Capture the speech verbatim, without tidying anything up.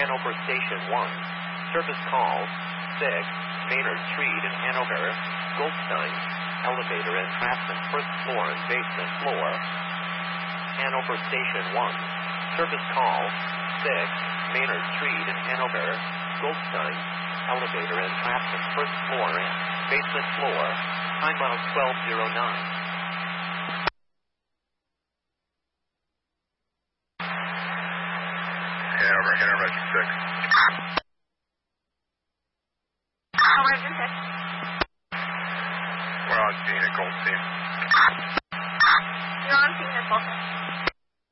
Hanover Station one. Service call six, Maynard Street in Hanover. Goldstein, elevator entrapment, first floor and basement floor. Hanover Station one. Service call six, Maynard Street in Hanover. Goldstein, elevator entrapment, first floor and basement floor. Time out twelve oh nine. Hanover, Hanover six.